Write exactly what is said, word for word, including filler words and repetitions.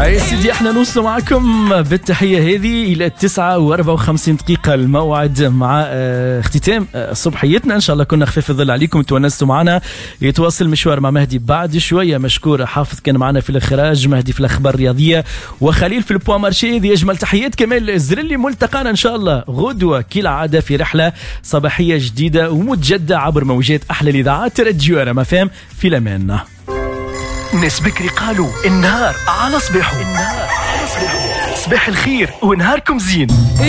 هاي سيدي احنا نوصل معكم بالتحية هذه إلى التسعة وأربعة وخمسين دقيقة الموعد مع اه اختتام اه صبحيتنا. إن شاء الله كنا خفيف الظل عليكم تونستوا معنا. يتواصل مشوار مع مهدي بعد شوية. مشكور حافظ كان معنا في الإخراج، مهدي في الأخبار الرياضية، وخليل في البوا مارشي. هذه أجمل تحيات. كمال الزرلي ملتقانا إن شاء الله غدوة كالعادة في رحلة صباحية جديدة ومتجدة عبر موجات أحلى الإذاعات. ترجيو أنا ما فهم في الأمان. ناس بكري قالوا النهار على صباحه، النهار على صباحه، صباح الخير ونهاركم زين.